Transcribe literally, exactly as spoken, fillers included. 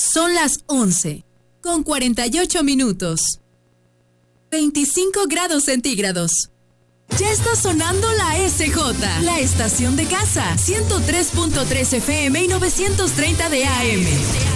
Son las once, con cuarenta y ocho minutos. veinticinco grados centígrados. Ya está sonando la S J, la estación de casa, ciento tres punto tres F M y novecientos treinta de A M.